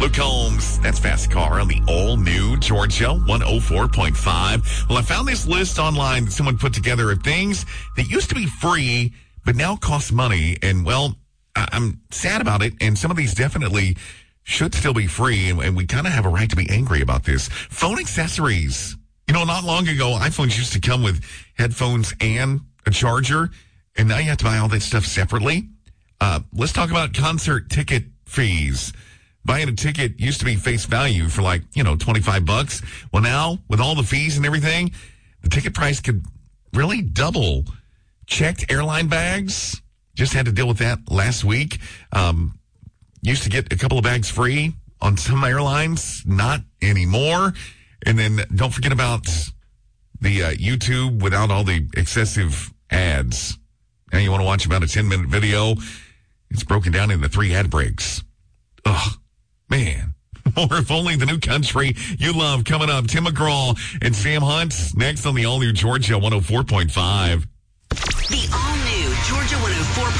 Luke Combs, that's Fast Car on the all-new Georgia 104.5. Well, I found this list online that someone put together of things that used to be free, but now cost money. And, well, I'm sad about it, and some of these definitely should still be free, and we kind of have a right to be angry about this. Phone accessories. You know, not long ago, iPhones used to come with headphones and a charger, and now you have to buy all that stuff separately. Let's talk about concert ticket fees. Buying a ticket used to be face value for like, $25. Well, now with all the fees and everything, the ticket price could really double. Checked airline bags. Just had to deal with that last week. Used to get a couple of bags free on some airlines. Not anymore. And then don't forget about the YouTube without all the excessive ads. Now you want to watch about a 10-minute video. It's broken down into 3 ad breaks. Ugh. Man, or if only the new country you love coming up. Tim McGraw and Sam Hunt next on the all-new Georgia 104.5. The all-new Georgia 104.5.